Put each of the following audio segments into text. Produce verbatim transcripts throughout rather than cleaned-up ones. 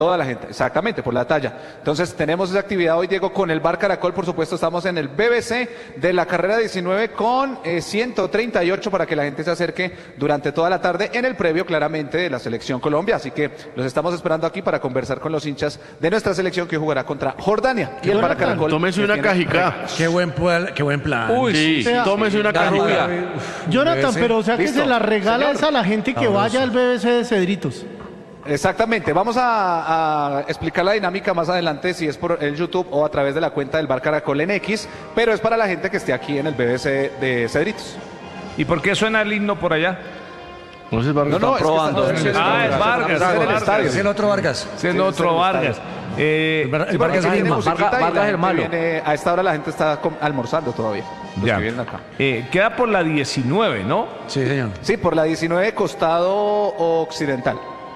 Toda la gente, exactamente, por la talla. Entonces tenemos esa actividad hoy, Diego, con el Bar Caracol. Por supuesto, estamos en el B B C de la carrera diecinueve con eh, ciento treinta y ocho para que la gente se acerque durante toda la tarde en el previo, claramente, de la Selección Colombia. Así que los estamos esperando aquí para conversar con los hinchas de nuestra selección que jugará contra Jordania. Y el Bar Caracol. Tómese una cajica. Qué buen, qué buen plan. Uy, sí, sea, tómese una cajica. Jonathan, pero o sea que Listo. se la regala Señor. es a la gente que vaya al B B C de Cedritos. Exactamente, vamos a, a explicar la dinámica más adelante, si es por el YouTube o a través de la cuenta del Bar Caracol en X, pero es para la gente que esté aquí en el B B C de Cedritos. ¿Y por qué suena el himno por allá? No sé, Vargas No, no, está es que probando. estamos en el Ah, es Vargas, estamos en el Vargas. estadio. Es el otro Vargas. Siendo otro Vargas. Eh, El Var- el Sí, Vargas porque Grima. tiene musiquita Vargas- y la Vargas gente Hermano. viene- a esta hora la gente está com- almorzando todavía, los ya. que vienen acá. Eh, queda por la diecinueve, ¿no? Sí, señor. Sí, por la diecinueve costado occidental.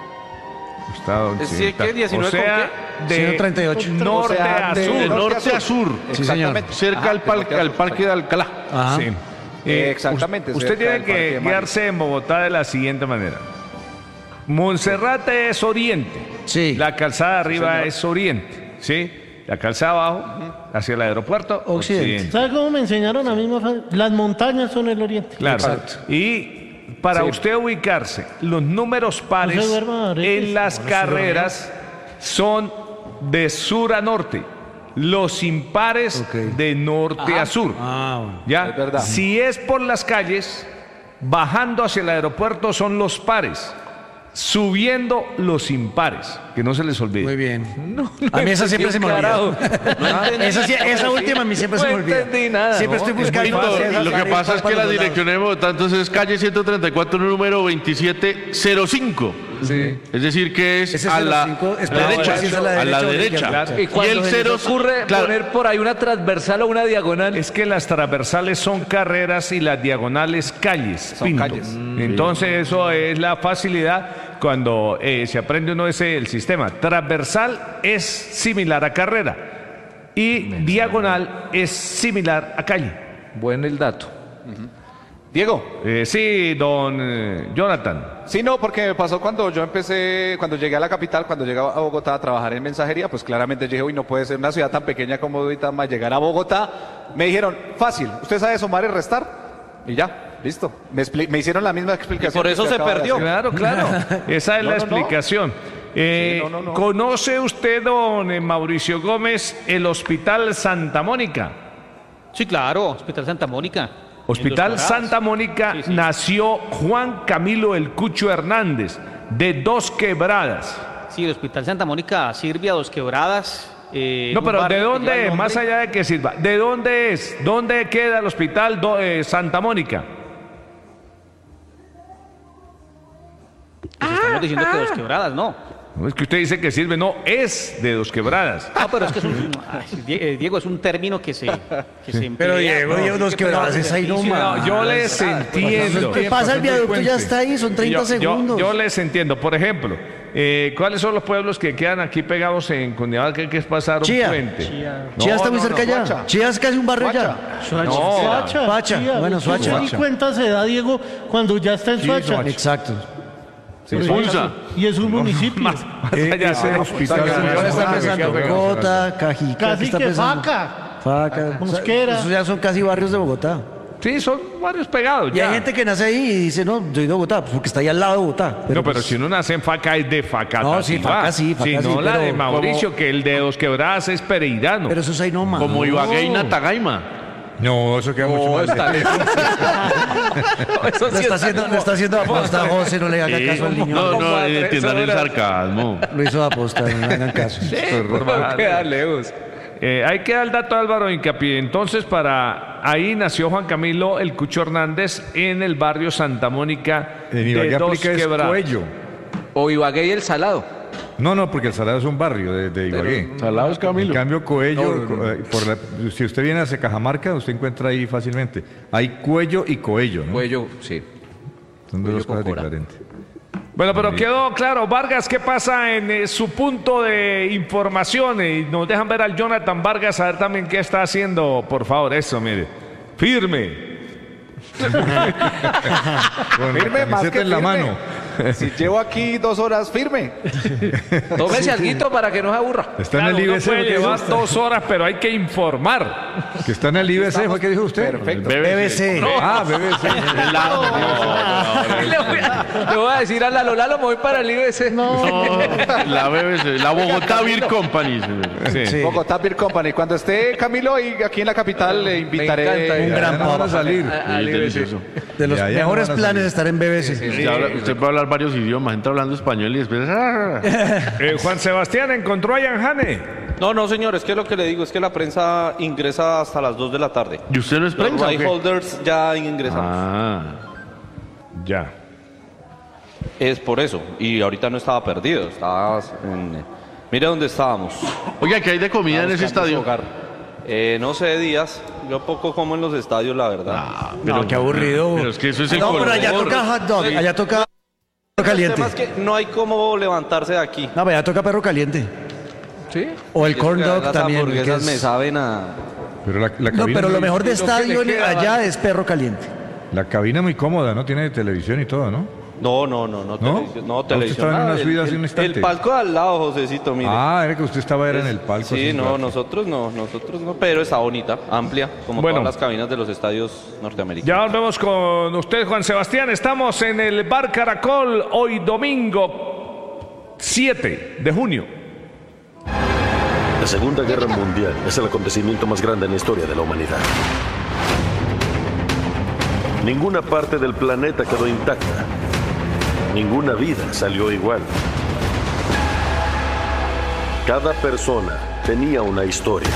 Costado Es decir, occidental. ¿qué? ¿diecinueve o sea, con de ciento treinta y ocho. norte O sea, a de- sur. De norte a sur. Sí, señor. Exactamente. Cerca Ajá, al, de parque, norte a al sur. parque de Alcalá. Ajá. Sí. Eh, exactamente, Usted cerca tiene del Parque que de Mayo. guiarse en Bogotá de la siguiente manera. Monserrate es oriente. Sí. La calzada arriba es oriente. ¿Sí? La calzada abajo, hacia el aeropuerto, Occidente. occidente. ¿Sabe cómo me enseñaron a mí? Mafa? Las montañas son el oriente. Claro. Exacto. Y para Sí. usted ubicarse, los números pares No se duerma, Aretes. en las carreras son de sur a norte. Los impares Ok. de norte a sur. Ah, bueno. ¿Ya? Es verdad. Si es por las calles, bajando hacia el aeropuerto son los pares, subiendo los impares, que no se les olvide. Muy bien. a mí esa siempre se me olvida. esa, sí- esa última a mí siempre se me No olvida. entendí nada, Siempre ¿no? estoy Es muy buscando. tonto. esas Lo que arepas pasa es para que la los lados. dirección de Bogotá entonces es calle ciento treinta y cuatro, número veintisiete cero cinco. Sí. Es decir, que es Ese a la cero cinco es a la para derecha. decir a la A la derecha o a la derecha. izquierda. Claro. Y cuando el se cero les ocurre claro. poner por ahí una transversal o una diagonal. Es que las transversales son carreras y las diagonales calles. Son Pinto. calles. Entonces eso es la facilidad cuando eh, se aprende uno ese el sistema. Transversal es similar a carrera y diagonal es similar a calle. Bueno el dato. Diego. Eh, sí, don eh, Jonathan. Sí, no, porque me pasó cuando yo empecé, cuando llegué a la capital, cuando llegué a Bogotá a trabajar en mensajería, pues claramente yo dije, uy, no puede ser una ciudad tan pequeña como Duitama, llegar a Bogotá. Me dijeron, fácil, ¿usted sabe sumar y restar? Y ya, listo. Me, expli- me hicieron la misma explicación. Y por que eso usted se acaba de perdió. hacer. Claro, claro. Esa es No, la no, no. explicación. Eh, Sí, no, no, no. ¿Conoce usted, don eh, Mauricio Gómez, el Hospital Santa Mónica? Sí, claro, Hospital Santa Mónica. Hospital En Dos Santa Quebradas. Mónica Sí, sí. nació Juan Camilo El Cucho Hernández, de Dos Quebradas. Sí, el Hospital Santa Mónica sirve a Dos Quebradas. eh, No, un pero ¿de barrio que dónde lleva el es? Más nombre. allá de que sirva, ¿de dónde es? ¿Dónde queda el Hospital Do- eh, Santa Mónica? Pues estamos diciendo que Dos Quebradas, no. No, es que usted dice que sirve, no, es de Dos Quebradas. No, pero es que es un, ay, Die- eh, Diego, es un término que se, que se emplea. Pero Diego, No, Diego, Dos Quebradas, es ahí Sí, sí, nomás. No, yo les entiendo. ¿Qué pasa? El viaducto ya está ahí, son treinta Yo- yo- segundos. Yo, les entiendo. Por ejemplo, eh, ¿cuáles son los pueblos que quedan aquí pegados en Cundinamarca que es pasar un Chía. puente? Chía, No, está muy no, cerca no, ya. Suacha. Chía es casi un barrio ya. Suacha, No. Suacha, Suacha, Chía, bueno, ¿usted Suacha. ¿Qué cuenta se da, Diego, cuando ya está en Suacha? Exacto. Pulsa. Y es un municipio. Más allá Ese de- hospital ¿Qué Santa está Mónica, pensando? que- Bogotá, Cajica. ¿qué Casi está que pensando? Faca. Faca. Mosquera. Esos ya son casi barrios de Bogotá. Sí, son varios pegados. Y ya. hay gente que nace ahí y dice, no, soy de Bogotá, pues porque está ahí al lado de Bogotá. No, pero pues, si uno nace en Faca es de Faca. No, sí, Faca sí, Faca Si sí, no, la pero de Mauricio, que el de Dos Quebradas es pereirano. pero eso es ahí nomás. Como Ibagué y Natagaima. No, eso queda mucho más está lejos. Eso Lo sí está haciendo, lo está haciendo a aposta, José, no le haga Sí. caso al niño. No, Como no, a tres entiendan el horas. sarcasmo. Lo hizo a aposta, no le hagan caso. No queda lejos. Eh, ahí queda el dato de Álvaro Hincapié. Entonces, para ahí nació Juan Camilo El Cucho Hernández en el barrio Santa Mónica En de Ibagué Dos aplica es Quebradas. Cuello. O Ibagué y el Salado. No, no, porque el Salado es un barrio de, de Ibagué. Salados En Camilo. cambio, Coello, No, no, no. eh, por la- si usted viene hacia Cajamarca, usted encuentra ahí fácilmente. Hay Cuello y Coello, ¿no? Cuello, sí. Son dos Cuello cosas con Cora. diferentes. Bueno, pero quedó claro. Vargas, ¿qué pasa en eh, su punto de información? Y nos dejan ver al Jonathan Vargas, a ver también qué está haciendo. Por favor, eso, mire. Firme. Con Firme, la más camiseta que en la firme. mano. Si llevo aquí dos horas firme. Tómese alguito para que no se aburra. Está en Claro, el uno I B C. puede ¿fue que dijo llevar usted? dos horas, pero hay que informar. Que está en el I B C, ¿fue que dijo usted? Perfecto. B B C. Ah, B B C. Le voy a, le voy a decir a Lalo, Lalo, me voy para el I B C. La B B C, la Bogotá Beer Company. Sí. Sí. Bogotá Beer Company. Cuando esté Camilo y aquí en la capital le invitaré. encanta, Un Ya gran no van a pop. salir. A- al Sí, I B C. delicioso. De los Ya, ya no mejores van a planes salir. estar en B B C. Usted, habla- usted puede hablar varios idiomas, entra hablando español y después... ah, Eh, Juan Sebastián encontró a Ian Hane. No, no, señor, es que lo que le digo es que la prensa ingresa hasta las dos de la tarde. ¿Y usted no es Los prensa o right qué? holders ya ingresan. Ah, Ya. Es por eso. Y ahorita no estaba perdido. Estaba en... Mire dónde estábamos. oiga, ¿qué hay de comida en ese Buscando su estadio? hogar. Eh, no sé, Díaz. Yo poco como en los estadios, la verdad. Ah, No, qué aburrido. Pero es que eso es el No, pero allá color. toca hot dog, Sí. allá toca perro El caliente. tema es que no hay cómo levantarse de aquí. No, pero allá toca perro caliente. ¿Sí? O el Y corn es que dog las también. que hamburguesas es- me saben a... Pero la, la No, cabina pero lo muy- mejor de lo que estadio le queda, allá vale. es perro caliente. La cabina muy cómoda, ¿no? Tiene televisión y todo, ¿no? No, no, no, no, televisión. No, ¿Usted televisión. estaba en nada, una el- subida hace el- un instante? El palco de al lado, Josecito, mire. Ah, era que usted estaba era en el palco. Sí, hace un no, rato. nosotros no, nosotros no, pero está bonita, amplia, como Bueno. todas las cabinas de los estadios norteamericanos. Ya volvemos con usted, Juan Sebastián. Estamos en el Bar Caracol hoy domingo siete de junio. La Segunda Guerra Mundial es el acontecimiento más grande en la historia de la humanidad. Ninguna parte del planeta quedó intacta. Ninguna vida salió igual. Cada persona tenía una historia.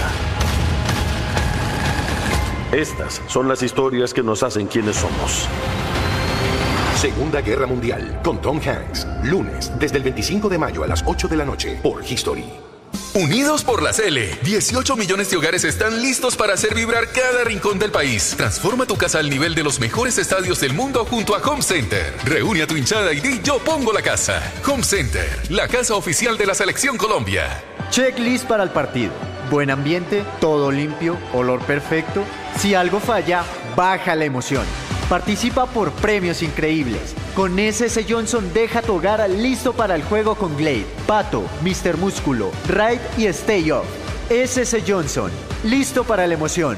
Estas son las historias que nos hacen quienes somos. Segunda Guerra Mundial con Tom Hanks. Lunes, desde el veinticinco de mayo a las ocho de la noche por History. Unidos por la Cele, dieciocho millones de hogares están listos para hacer vibrar cada rincón del país. Transforma tu casa al nivel de los mejores estadios del mundo junto a Home Center. Reúne a tu hinchada y di yo pongo la casa. Home Center, la casa oficial de la Selección Colombia. Checklist para el partido. Buen ambiente, todo limpio, olor perfecto. Si algo falla, baja la emoción. Participa por premios increíbles. Con S S Johnson deja tu hogar listo para el juego con Glade, Pato, mister Músculo, Ride y Stay Off. S S Johnson, listo para la emoción.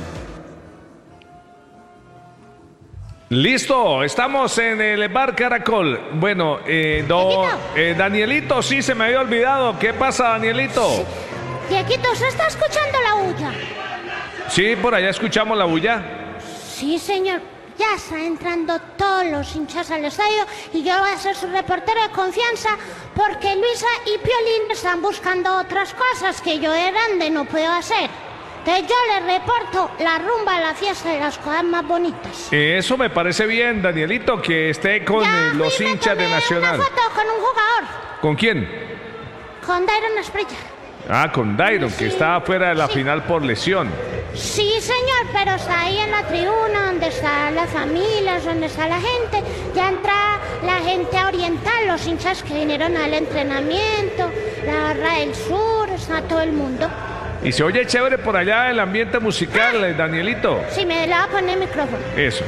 Listo, estamos en el Bar Caracol. Bueno, eh, do- eh, Danielito, sí se me había olvidado. ¿Qué pasa, Danielito? Dieguito, ¿se está escuchando la bulla? Sí, por allá escuchamos la bulla. Sí, señor. Ya están entrando todos los hinchas al estadio y yo voy a ser su reportero de confianza porque Luisa y Piolín están buscando otras cosas que yo de grande no puedo hacer. Entonces yo les reporto la rumba, la fiesta y las cosas más bonitas. Eh, Eso me parece bien, Danielito, que esté con Ya eh, los fui y me hinchas de tomé Nacional. una foto con un jugador, ¿Con quién? con Dairon Asprilla. Ah, con Dairon, que está fuera de la Sí. final por lesión. Sí, señor, pero está ahí en la tribuna donde están las familias, donde está la gente. Ya entra la gente oriental, los hinchas que vinieron al entrenamiento, la barra del sur, está todo el mundo. Y se oye chévere por allá el ambiente musical, eh, Danielito. Sí, me le voy a poner el micrófono. Eso.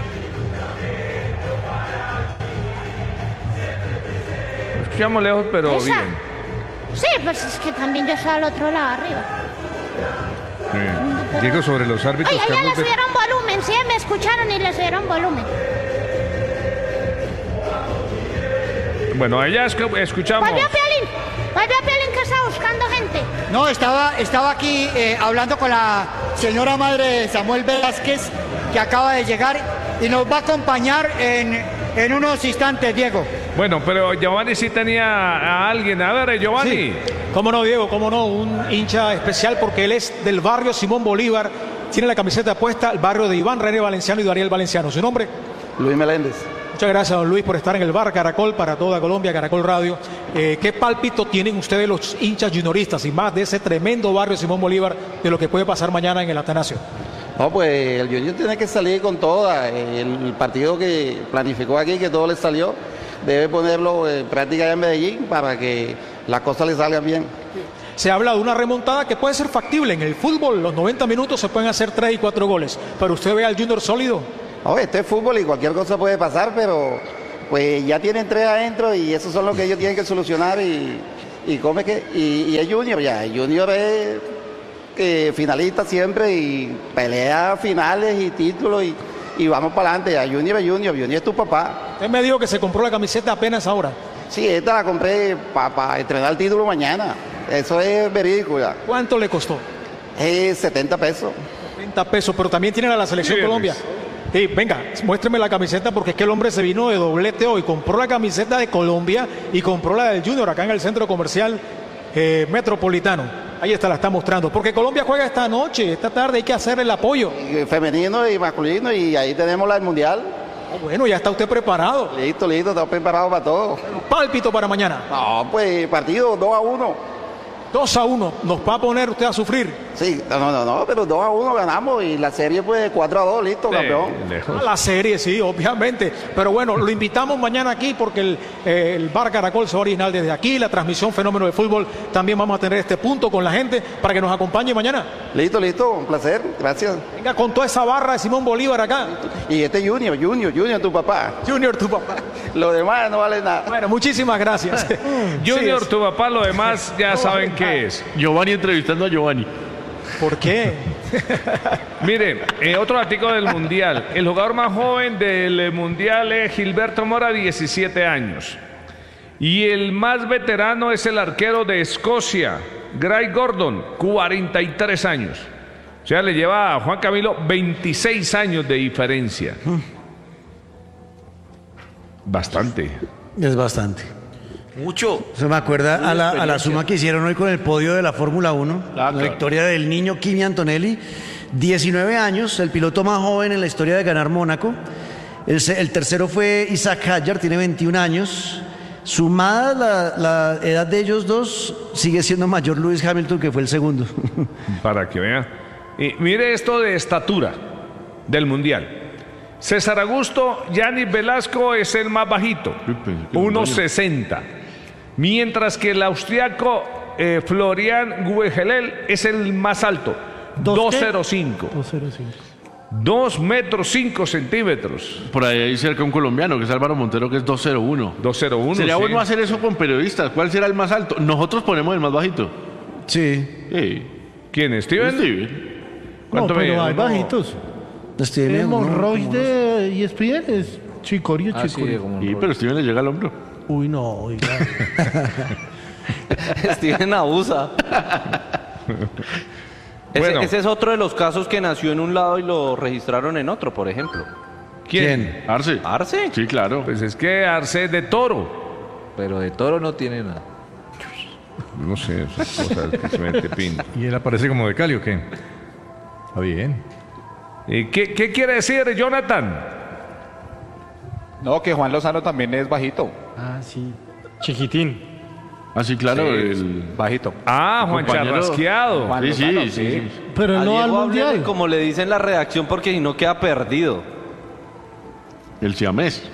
Lo escuchamos lejos, pero ¿Esa? bien. Sí, pues es que también yo estoy al otro lado arriba. Sí. Diego, sobre los árbitros. Oye, ya Carlos le de- subieron volumen, sí, me escucharon y le subieron volumen. Bueno, allá escu- escuchamos. Volvió Piolín, volvió Piolín que está buscando gente. No, estaba, estaba aquí eh, hablando con la señora madre de Samuel Velázquez, que acaba de llegar y nos va a acompañar en, en unos instantes, Diego. Bueno, pero Giovanni sí tenía a alguien. A ver, eh, Giovanni. Sí. ¿Cómo no, Diego? ¿Cómo no? Un hincha especial porque él es del barrio Simón Bolívar. Tiene la camiseta puesta, el barrio de Iván René Valenciano y Daniel Valenciano. ¿Su nombre? Luis Meléndez. Muchas gracias, don Luis, por estar en el bar Caracol para toda Colombia, Caracol Radio. Eh, ¿Qué pálpito tienen ustedes los hinchas junioristas y más de ese tremendo barrio Simón Bolívar de lo que puede pasar mañana en el Atanasio? No, pues el Junior tiene que salir con toda. El partido que planificó aquí, que todo le salió, debe ponerlo en práctica allá en Medellín para que las cosas le salgan bien. Se habla de una remontada que puede ser factible. En el fútbol, los noventa minutos se pueden hacer tres y cuatro goles. Pero usted ve al Junior sólido. No, este es fútbol y cualquier cosa puede pasar, pero pues ya tienen tres adentro y esos son los que ellos tienen que solucionar y, y come que y, y es Junior ya, el Junior es eh, finalista siempre y pelea finales y títulos y, y vamos para adelante, ya Junior es Junior, Junior es tu papá. Usted me dijo que se compró la camiseta apenas ahora. Sí, esta la compré para pa estrenar el título mañana, eso es verídico ya. ¿Cuánto le costó? Es setenta pesos. setenta pesos, pero también tiene a la Selección Sí, Colombia. Sí, venga, muéstreme la camiseta porque es que el hombre se vino de doblete hoy. Compró la camiseta de Colombia y compró la del Junior acá en el centro comercial eh, Metropolitano. Ahí está, la está mostrando. Porque Colombia juega esta noche, esta tarde, hay que hacer el apoyo. Femenino y masculino y ahí tenemos la del Mundial. Oh, bueno, ya está usted preparado. Listo, listo, estamos preparados para todo. Pálpito para mañana. No, pues partido dos a uno. dos a uno, ¿nos va a poner usted a sufrir? Sí, no, no, no, pero dos a uno ganamos y la serie pues cuatro a dos, listo, campeón. A la serie, sí, obviamente. Pero bueno, lo invitamos mañana aquí porque el, eh, el Bar Caracol se va a originar desde aquí, la transmisión Fenómeno de Fútbol, también vamos a tener este punto con la gente para que nos acompañe mañana. Listo, listo, un placer, gracias. Venga, con toda esa barra de Simón Bolívar acá. Y este Junior, Junior, Junior, tu papá. Junior, tu papá. Lo demás no vale nada. Bueno, muchísimas gracias. Junior, Sí, tu papá, lo demás ya No, saben ah. qué es. Giovanni entrevistando a Giovanni. ¿Por qué? Mire, eh, otro artículo del Mundial. El jugador más joven del Mundial es Gilberto Mora, diecisiete años. Y el más veterano es el arquero de Escocia, Gray Gordon, cuarenta y tres años. O sea, le lleva a Juan Camilo veintiséis años de diferencia. Bastante. Es bastante. Mucho. Se me acuerda Muy a la, a la experiencia. suma que hicieron hoy con el podio de la Fórmula uno. Ah, la claro. victoria del niño Kimi Antonelli. diecinueve años, el piloto más joven en la historia de ganar Mónaco. El, se- el tercero fue Isaac Hadjar, tiene veintiún años. Sumada la, la edad de ellos dos, sigue siendo mayor Lewis Hamilton, que fue el segundo. Para que vean. Y mire esto de estatura del Mundial. César Augusto Yanis Velasco es el más bajito, uno sesenta. Mientras que el austriaco eh, Florian Guegelel es el más alto, dos cero cinco. dos cero cinco. dos metros cinco centímetros. Por ahí hay cerca un colombiano que es Álvaro Montero, que es dos cero uno. dos cero uno. Sería sí. bueno hacer eso con periodistas. ¿Cuál será el más alto? Nosotros ponemos el más bajito. Sí. Sí. ¿Quién? ¿Steven? Steven. ¿Cuánto No, pero mide? hay Uno- bajitos. Steven El es uno, Monroy como de E S P N es chicorio, Ah, sí, chicorio. Diego Sí, Monroy. pero Steven le llega al hombro. Uy, no, oiga. Steven abusa. Ese, Bueno. ese es otro de los casos que nació en un lado y lo registraron en otro, por ejemplo. ¿Quién? Arce. ¿Arce? Sí, claro. Pues es que Arce es de Toro. Pero de toro no tiene nada. No sé, esas cosas que se mete pin. ¿Y él aparece como de Cali o qué? Está bien. ¿Y qué, qué quiere decir, Jonathan? No, que Juan Lozano también es bajito. Ah, sí. Chiquitín. Ah, sí, claro. Sí, el... Bajito. Ah, Juan compañero. Charrasqueado. Juan Sí, Lozano, sí, sí, sí. Pero A no al Diego háblele mundial. como le dicen la redacción porque si no queda perdido. El siamés.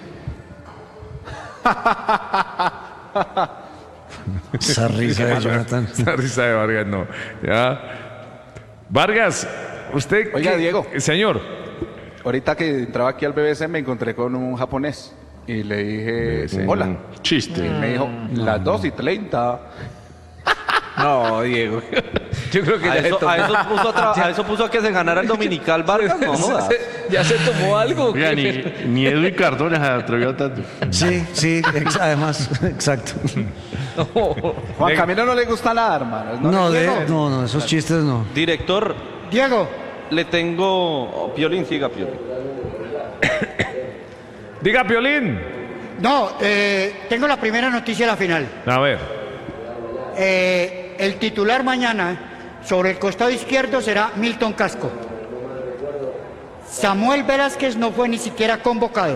Esa risa de Jonathan. Esa risa de Vargas, no. Ya. Vargas, usted. Oiga, qué- Diego. Señor. Ahorita que entraba aquí al B B C me encontré con un japonés y le dije, Sí. hola. Chiste. Y me dijo, las dos y treinta. No, Diego. Yo creo que A ya, se eso, tomó- a eso puso a tra- a eso puso a que se ganara el Dominical Vargas, no jodas. ya se tomó algo. Oiga, ni, ni Edwin Cardona se atrevió tanto. Sí, sí, ex- además, exacto. Juan Camilo no le gusta nada, hermano. No, le de, quiero. no, no, esos chistes no. Director, Diego, le tengo... oh, Piolín, siga, Piolín. Diga, Piolín. no, eh, tengo la primera noticia de la final. A ver. Eh, el titular mañana sobre el costado izquierdo será Milton Casco. Samuel Velázquez no fue ni siquiera convocado.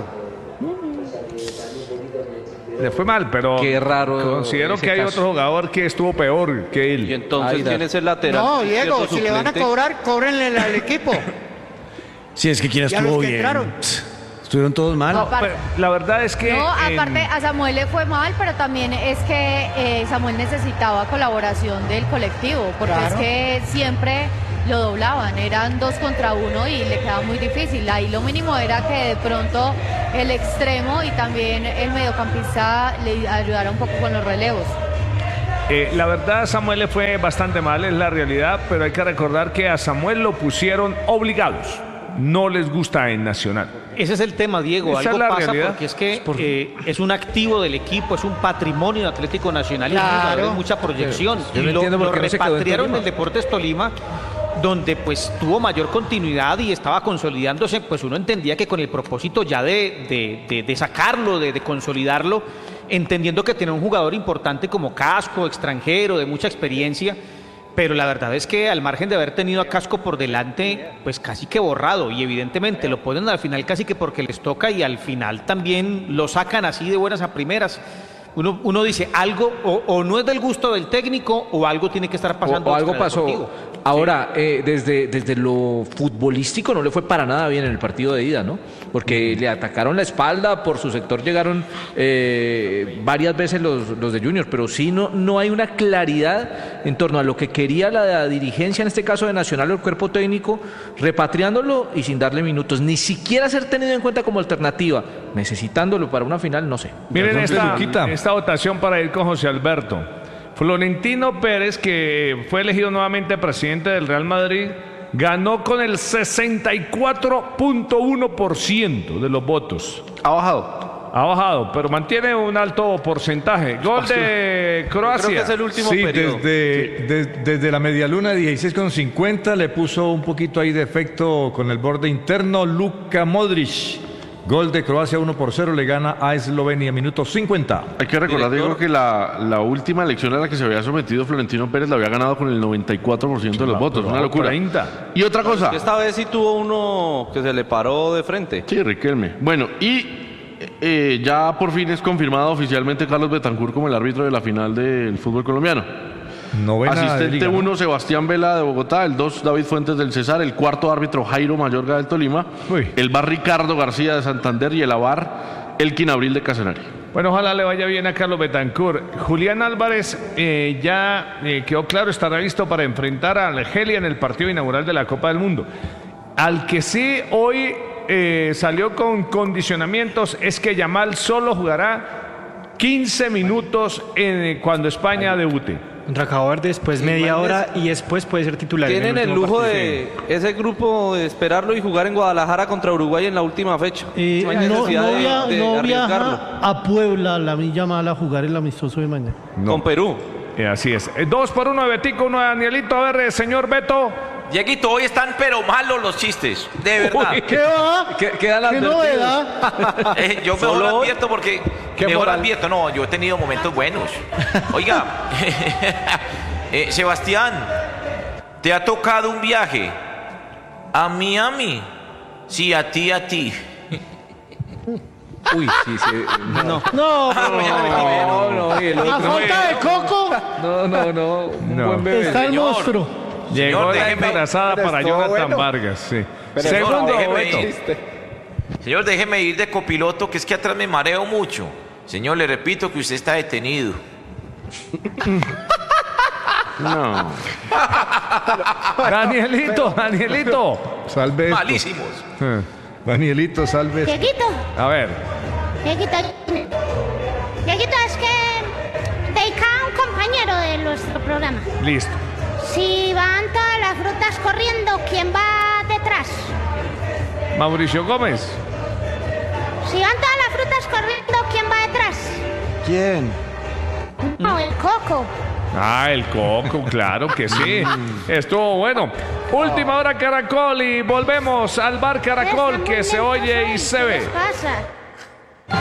Le fue mal, pero. Qué raro Considero ese que hay caso. otro jugador que estuvo peor que Y él. entonces, Ay, ¿quién da- es el lateral? No, Diego, izquierdo si le van a suplente? cobrar, cóbrenle al equipo. Sí, es que quien ¿Y a estuvo los que bien. entraron? Estuvieron todos mal. No, aparte- La verdad es que. No, en- aparte a Samuel le fue mal, pero también es que eh, Samuel necesitaba colaboración del colectivo, porque Claro. es que siempre lo doblaban, eran dos contra uno y le quedaba muy difícil. Ahí lo mínimo era que de pronto el extremo y también el mediocampista le ayudara un poco con los relevos. Eh, la verdad, Samuel le fue bastante mal, es la realidad, pero hay que recordar que a Samuel lo pusieron obligados. No les gusta en Nacional. Ese es el tema, Diego. Esa Algo es la pasa realidad. porque es que eh, es un activo del equipo, es un patrimonio de Atlético Nacional y es un jugador de mucha proyección. Yo no y lo, entiendo por lo qué no se quedó en repatriaron Tolima. del Deportes Tolima, donde pues tuvo mayor continuidad y estaba consolidándose. Pues uno entendía que con el propósito ya de, de, de, de sacarlo, de, de consolidarlo, entendiendo que tenía un jugador importante como Casco, extranjero, de mucha experiencia. Pero la verdad es que al margen de haber tenido a Casco por delante, pues casi que borrado. Y evidentemente lo ponen al final casi que porque les toca y al final también lo sacan así de buenas a primeras. Uno, uno dice, algo o, o no es del gusto del técnico o algo tiene que estar pasando. O, o algo pasó. extradeportivo. Ahora, eh, desde, desde lo futbolístico no le fue para nada bien en el partido de ida, ¿no? Porque le atacaron la espalda, por su sector llegaron eh, varias veces los, los de Junior, pero sí no, no hay una claridad en torno a lo que quería la dirigencia, en este caso de Nacional o el cuerpo técnico, repatriándolo y sin darle minutos, ni siquiera ser tenido en cuenta como alternativa, necesitándolo para una final, no sé. Miren esta, esta votación para ir con José Alberto. Florentino Pérez, que fue elegido nuevamente presidente del Real Madrid, ganó con el sesenta y cuatro punto uno por ciento de los votos. ¿Ha bajado? Ha bajado, pero mantiene un alto porcentaje. Gol de Croacia. Creo que es el último sí, periodo. Desde, sí. de, desde la medialuna de dieciséis con cincuenta le puso un poquito ahí de efecto con el borde interno Luka Modric. Gol de Croacia uno por cero, le gana a Eslovenia, minuto cincuenta. Hay que recordar, Diego, que la, la última elección a la que se había sometido Florentino Pérez la había ganado con el noventa y cuatro por ciento de los votos, una locura. treinta. Y otra cosa. Esta vez sí tuvo uno que se le paró de frente. Sí, Riquelme. Bueno, y eh, ya por fin es confirmado oficialmente Carlos Betancur como el árbitro de la final del fútbol colombiano. Novena Asistente uno, ¿no? Sebastián Vela de Bogotá, el dos, David Fuentes del Cesar, el cuarto árbitro, Jairo Mayorga del Tolima, Uy. el bar Ricardo García de Santander y el avar Elkin Abril de Casanare. Bueno, ojalá le vaya bien a Carlos Betancur. Julián Álvarez eh, ya eh, quedó claro, estará listo para enfrentar a Argelia en el partido inaugural de la Copa del Mundo. Al que sí hoy eh, salió con condicionamientos es que Yamal solo jugará quince minutos en, cuando España debute. Recabar después media hora y después puede ser titular. Tienen el, el lujo partido. de ese grupo de esperarlo y jugar en Guadalajara contra Uruguay en la última fecha. Eh, no hay no, necesidad no, de, via, de no arriesgarlo. Viaja a Puebla la Villa Mala a jugar el amistoso de mañana. No. Con Perú. Eh, así es. Eh, dos por uno de Betico, uno de Danielito. A ver, señor Beto. Dieguito, hoy están pero malos los chistes, de verdad. Uy, ¿qué va? ¿Qué, quedan ¿Qué novedad? eh, yo mejor Solo advierto porque... Mejor moral? advierto, no, yo he tenido momentos buenos. Oiga, eh, Sebastián, ¿te ha tocado un viaje a Miami? Sí, a ti, a ti. Uy, sí, sí. No, no, no. no, no, y el otro, ¿A falta de coco? No, no, no. Un no. buen bebé. Está el Señor. monstruo. Llegó Señor, la déjeme, embarazada para Jonathan bueno. Vargas, sí. Pero Segundo, señor, déjeme Beto. ir. Señor, déjeme ir de copiloto, que es que atrás me mareo mucho. Señor, le repito que usted está detenido. No. Danielito, Danielito. Salve esto. Malísimos. Eh, Danielito, salve esto. Dieguito, A ver. Dieguito, Dieguito, es que dedica a un compañero de nuestro programa. Listo. Si van todas las frutas corriendo, ¿quién va detrás? Mauricio Gómez. Si van todas las frutas corriendo, ¿quién va detrás? ¿Quién? No, el coco. Ah, el coco, claro que sí. Estuvo bueno. Última hora Caracol y volvemos al bar Caracol que se oye y se ve. ¿Qué les pasa?